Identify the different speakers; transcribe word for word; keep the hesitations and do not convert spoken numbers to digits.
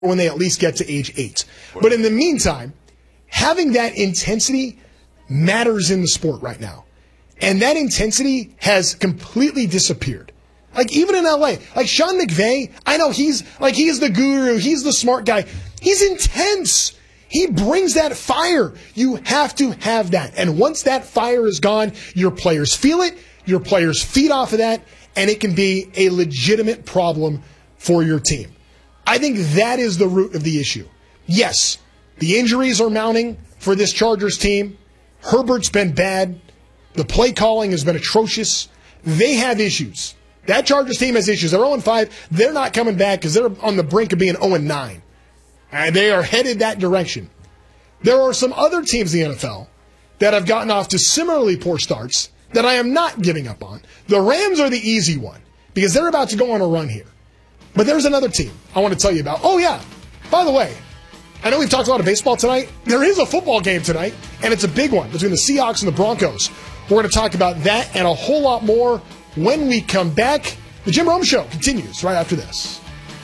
Speaker 1: when they at least get to age eight. But in the meantime, having that intensity matters in the sport right now. And that intensity has completely disappeared. Like, even in L A, like Sean McVay, I know he's like, he's the guru, he's the smart guy. He's intense. He brings that fire. You have to have that. And once that fire is gone, your players feel it, your players feed off of that, and it can be a legitimate problem for your team. I think that is the root of the issue. Yes, the injuries are mounting for this Chargers team. Herbert's been bad. The play calling has been atrocious. They have issues. That Chargers team has issues. They're oh and five. They're not coming back because they're on the brink of being oh and nine. And they are headed that direction. There are some other teams in the N F L that have gotten off to similarly poor starts that I am not giving up on. The Rams are the easy one because they're about to go on a run here. But there's another team I want to tell you about. Oh, yeah. By the way, I know we've talked a lot of baseball tonight. There is a football game tonight, and it's a big one between the Seahawks and the Broncos. We're going to talk about that and a whole lot more when we come back. The Jim Rome Show continues right after this.